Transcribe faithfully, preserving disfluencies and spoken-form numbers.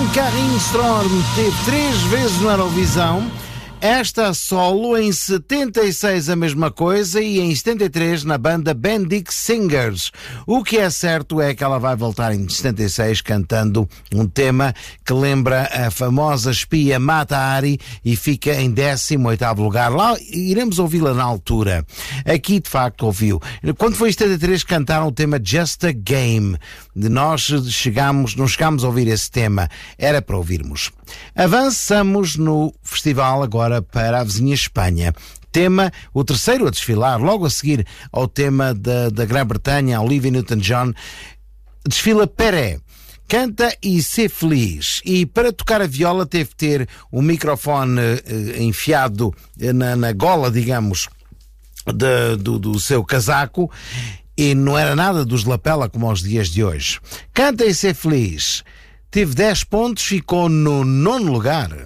Karin Storm teve três vezes na Eurovisão. Esta a solo, em setenta e seis a mesma coisa e em setenta e três na banda Bendix Singers. O que é certo é que ela vai voltar em setenta e seis cantando um tema que lembra a famosa espia Mata Hari e fica em décimo oitavo lugar. Lá iremos ouvi-la na altura. Aqui de facto ouviu. Quando foi em setenta e três cantaram o tema Just a Game. Nós chegámos, não chegámos a ouvir esse tema. Era para ouvirmos. Avançamos no festival agora para a vizinha Espanha. Tema, o terceiro a desfilar, logo a seguir ao tema da, da Grã-Bretanha, Olivia Newton-John, desfila Peré. Canta e ser feliz. E para tocar a viola teve de ter um microfone eh, enfiado na, na gola, digamos, de, do, do seu casaco, e não era nada dos lapela como aos dias de hoje. Canta e ser feliz. Teve dez pontos, ficou no nono lugar.